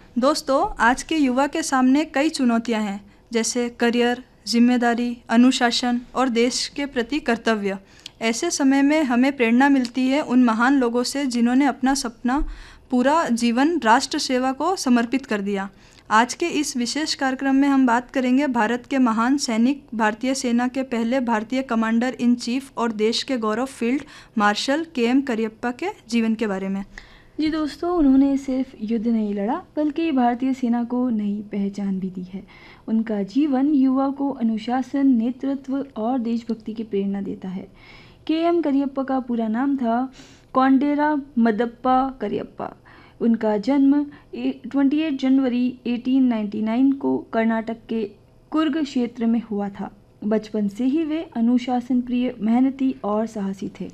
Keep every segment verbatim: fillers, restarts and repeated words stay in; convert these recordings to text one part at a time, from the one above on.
दोस्तों, आज के युवा के सामने कई चुनौतियां हैं, जैसे करियर, जिम्मेदारी, अनुशासन और देश के प्रति कर्तव्य। ऐसे समय में हमें प्रेरणा मिलती है उन महान लोगों से जिन्होंने अपना सपना पूरा जीवन राष्ट्र सेवा को समर्पित कर दिया। आज के इस विशेष कार्यक्रम में हम बात करेंगे भारत के महान सैनिक, भारतीय सेना के पहले भारतीय कमांडर इन चीफ और देश के गौरव फील्ड मार्शल के एम करियप्पा के जीवन के बारे में। जी दोस्तों, उन्होंने सिर्फ युद्ध नहीं लड़ा बल्कि भारतीय सेना को नई पहचान भी दी है। उनका जीवन युवा को अनुशासन, नेतृत्व और देशभक्ति की प्रेरणा देता है। के एम करियप्पा का पूरा नाम था कोंडेरा मदप्पा करियप्पा। उनका जन्म अट्ठाईस जनवरी अठारह सौ निन्यानवे को कर्नाटक के कुर्ग क्षेत्र में हुआ था। बचपन से ही वे अनुशासन प्रिय, मेहनती और साहसी थे।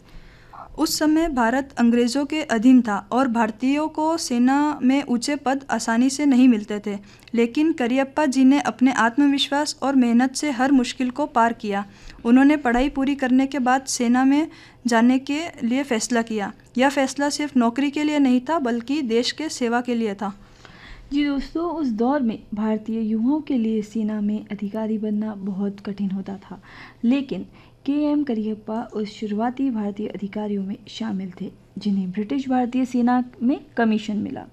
उस समय भारत अंग्रेज़ों के अधीन था और भारतीयों को सेना में ऊंचे पद आसानी से नहीं मिलते थे, लेकिन करियप्पा जी ने अपने आत्मविश्वास और मेहनत से हर मुश्किल को पार किया। उन्होंने पढ़ाई पूरी करने के बाद सेना में जाने के लिए फ़ैसला किया। यह फ़ैसला सिर्फ नौकरी के लिए नहीं था, बल्कि देश के सेवा के लिए था। जी दोस्तों, उस दौर में भारतीय युवाओं के लिए सेना में अधिकारी बनना बहुत कठिन होता था, लेकिन के एम करियप्पा उस शुरुआती भारतीय अधिकारियों में शामिल थे जिन्हें ब्रिटिश भारतीय सेना में कमीशन मिला।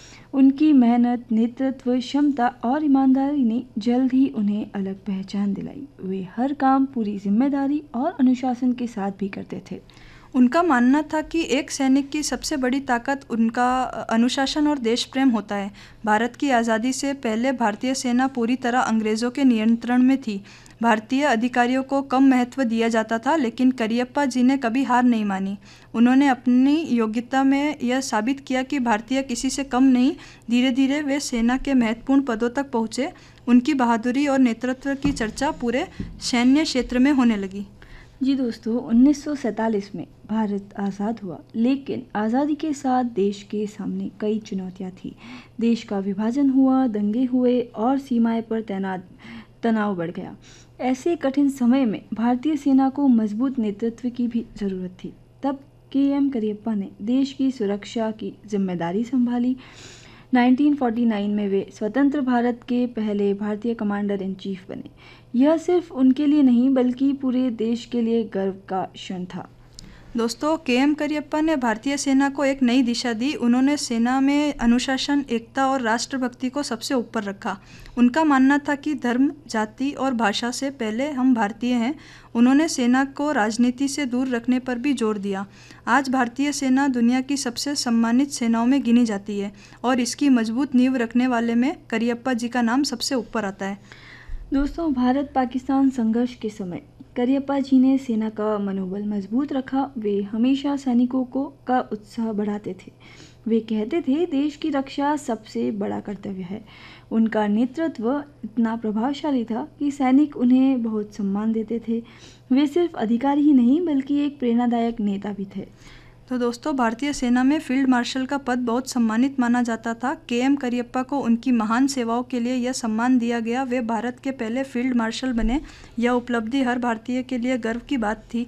उनकी मेहनत, नेतृत्व क्षमता और ईमानदारी ने जल्द ही उन्हें अलग पहचान दिलाई। वे हर काम पूरी जिम्मेदारी और अनुशासन के साथ भी करते थे। उनका मानना था कि एक सैनिक की सबसे बड़ी ताकत उनका अनुशासन और देश प्रेम होता है। भारत की आज़ादी से पहले भारतीय सेना पूरी तरह अंग्रेज़ों के नियंत्रण में थी। भारतीय अधिकारियों को कम महत्व दिया जाता था, लेकिन करियप्पा जी ने कभी हार नहीं मानी। उन्होंने अपनी योग्यता में यह साबित किया कि भारतीय किसी से कम नहीं। धीरे धीरे वे सेना के महत्वपूर्ण पदों तक पहुँचे। उनकी बहादुरी और नेतृत्व की चर्चा पूरे सैन्य क्षेत्र में होने लगी। जी दोस्तों, उन्नीस सौ सैंतालीस में भारत आज़ाद हुआ, लेकिन आज़ादी के साथ देश के सामने कई चुनौतियां थी। देश का विभाजन हुआ, दंगे हुए और सीमाएं पर तैनात तनाव बढ़ गया। ऐसे कठिन समय में भारतीय सेना को मजबूत नेतृत्व की भी ज़रूरत थी। तब के एम करियप्पा ने देश की सुरक्षा की जिम्मेदारी संभाली। उन्नीस सौ उनचास में वे स्वतंत्र भारत के पहले भारतीय कमांडर इन चीफ बने। यह सिर्फ उनके लिए नहीं बल्कि पूरे देश के लिए गर्व का क्षण था। दोस्तों, के एम करियप्पा ने भारतीय सेना को एक नई दिशा दी। उन्होंने सेना में अनुशासन, एकता और राष्ट्रभक्ति को सबसे ऊपर रखा। उनका मानना था कि धर्म, जाति और भाषा से पहले हम भारतीय हैं। उन्होंने सेना को राजनीति से दूर रखने पर भी जोर दिया। आज भारतीय सेना दुनिया की सबसे सम्मानित सेनाओं में गिनी जाती है और इसकी मजबूत नींव रखने वाले में करियप्पा जी का नाम सबसे ऊपर आता है। दोस्तों, भारत पाकिस्तान संघर्ष के समय करियप्पा जी ने सेना का मनोबल मजबूत रखा। वे हमेशा सैनिकों को का उत्साह बढ़ाते थे। वे कहते थे, देश की रक्षा सबसे बड़ा कर्तव्य है। उनका नेतृत्व इतना प्रभावशाली था कि सैनिक उन्हें बहुत सम्मान देते थे। वे सिर्फ अधिकारी ही नहीं बल्कि एक प्रेरणादायक नेता भी थे। तो दोस्तों, भारतीय सेना में फील्ड मार्शल का पद बहुत सम्मानित माना जाता था। के एम करियप्पा को उनकी महान सेवाओं के लिए यह सम्मान दिया गया। वे भारत के पहले फील्ड मार्शल बने। यह उपलब्धि हर भारतीय के लिए गर्व की बात थी।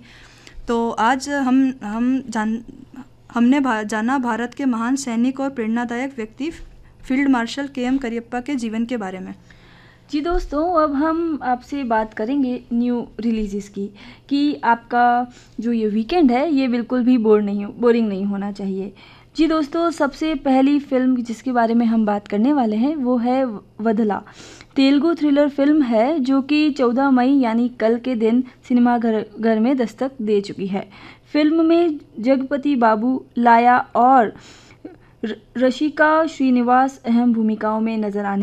तो आज हम हम जान हमने भा, जाना भारत के महान सैनिक और प्रेरणादायक व्यक्ति फील्ड मार्शल के एम करियप्पा के जीवन के बारे में। जी दोस्तों, अब हम आपसे बात करेंगे न्यू रिलीज़ेस की कि आपका जो ये वीकेंड है ये बिल्कुल भी बोर नहीं बोरिंग नहीं होना चाहिए। जी दोस्तों, सबसे पहली फिल्म जिसके बारे में हम बात करने वाले हैं वो है वधला। तेलुगु थ्रिलर फिल्म है जो कि चौदह मई यानी कल के दिन सिनेमाघर घर में दस्तक दे चुकी है। फिल्म में जगपति बाबू, लाया और रशिका श्रीनिवास अहम भूमिकाओं में नजर आने